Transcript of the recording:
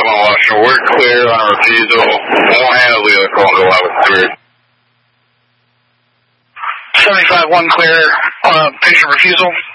on Washington. We're clear on our refusal. Won't handle the other call until 11:3. 75-1 clear, patient refusal.